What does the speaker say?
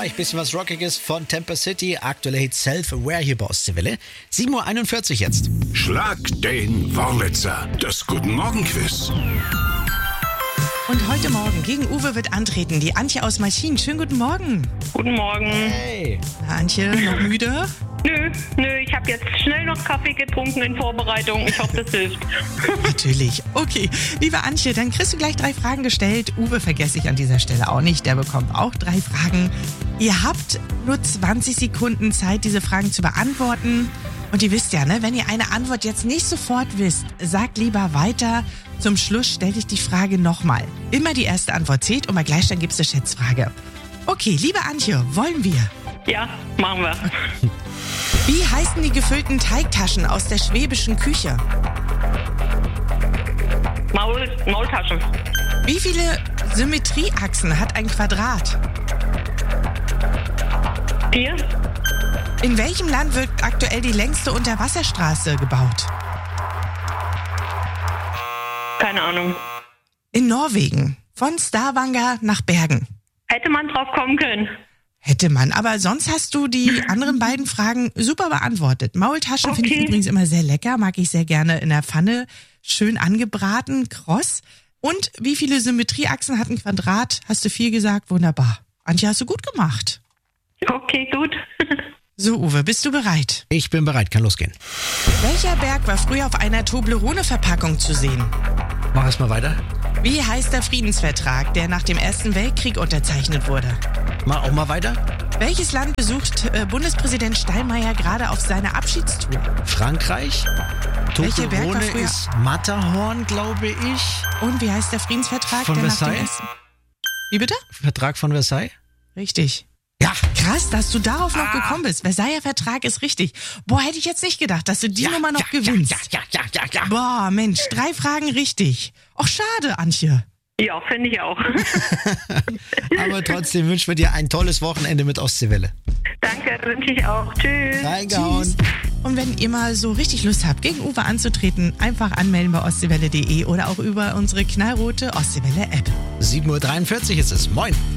gleich ein bisschen was Rockiges von Temper City. Aktuelle Hit Self-Aware hier bei Ostseewelle. 7.41 Uhr jetzt. Schlag den Wurlitzer. Das Guten Morgen Quiz. Und heute Morgen gegen Uwe wird antreten die Antje aus Malchin. Schönen guten Morgen. Guten Morgen. Hey. Antje, noch müde? Nö, ich habe jetzt schnell noch Kaffee getrunken in Vorbereitung. Ich hoffe, das hilft. Natürlich. Okay, liebe Antje, dann kriegst du gleich 3 Fragen gestellt. Uwe vergesse ich an dieser Stelle auch nicht. Der bekommt auch 3 Fragen. Ihr habt nur 20 Sekunden Zeit, diese Fragen zu beantworten. Und ihr wisst ja, ne, wenn ihr eine Antwort jetzt nicht sofort wisst, sagt lieber weiter. Zum Schluss stelle ich die Frage nochmal. Immer die erste Antwort zählt und bei Gleichstand gibt es eine Schätzfrage. Okay, liebe Antje, wollen wir? Ja, machen wir. Wie heißen die gefüllten Teigtaschen aus der schwäbischen Küche? Maultaschen. Wie viele Symmetrieachsen hat ein Quadrat? 4. In welchem Land wird aktuell die längste Unterwasserstraße gebaut? Keine Ahnung. In Norwegen. Von Stavanger nach Bergen. Hätte man drauf kommen können. Hätte man, aber sonst hast du die anderen beiden Fragen super beantwortet. Maultaschen finde ich übrigens immer sehr lecker, mag ich sehr gerne in der Pfanne, schön angebraten, kross. Und wie viele Symmetrieachsen hat ein Quadrat? Hast du 4 gesagt, wunderbar. Antje, hast du gut gemacht. Okay, gut. So, Uwe, bist du bereit? Ich bin bereit, kann losgehen. Welcher Berg war früher auf einer Toblerone-Verpackung zu sehen? Mach erst mal weiter. Wie heißt der Friedensvertrag, der nach dem Ersten Weltkrieg unterzeichnet wurde? Mach auch mal weiter. Welches Land besucht Bundespräsident Steinmeier gerade auf seiner Abschiedstour? Frankreich. Welcher Berg war Toblerone früher- ist Matterhorn, glaube ich. Und wie heißt der Friedensvertrag, Von der nach dem Versailles? Ersten... Wie bitte? Vertrag von Versailles. Richtig. Ja. Krass, dass du darauf noch gekommen bist. Versailler Vertrag ist richtig. Boah, hätte ich jetzt nicht gedacht, dass du die Nummer noch gewinnst. Ja. Boah, Mensch, 3 Fragen richtig. Och, schade, Antje. Ja, finde ich auch. Aber trotzdem wünschen wir dir ein tolles Wochenende mit Ostseewelle. Danke, wünsche ich auch. Tschüss. Reingehauen. Tschüss. Und wenn ihr mal so richtig Lust habt, gegen Uwe anzutreten, einfach anmelden bei ostseewelle.de oder auch über unsere knallrote Ostseewelle-App. 7.43 Uhr ist es. Moin.